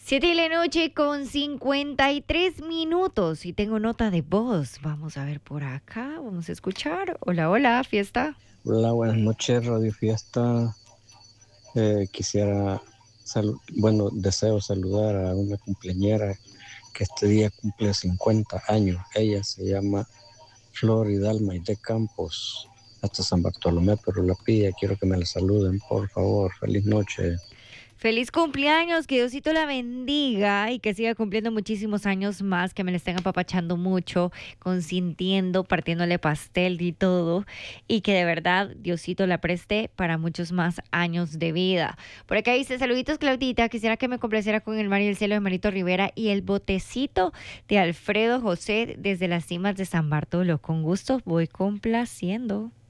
7 de la noche con 53 minutos y tengo nota de voz. Vamos a ver por acá, vamos a escuchar. Hola, hola, fiesta. Hola, buenas noches, Radio Fiesta. Deseo saludar a una cumpleañera que este día cumple 50 años. Ella se llama Flor Hidalma y de Campos, hasta San Bartolomé, pero la pilla. Quiero que me la saluden, por favor. Feliz noche. Feliz cumpleaños, que Diosito la bendiga y que siga cumpliendo muchísimos años más, que me la estén apapachando mucho, consintiendo, partiéndole pastel y todo, y que de verdad Diosito la preste para muchos más años de vida. Por acá dice, saluditos Claudita, quisiera que me complaciera con el mar y el cielo de Marito Rivera y el botecito de Alfredo José desde las cimas de San Bartolo. Con gusto voy complaciendo.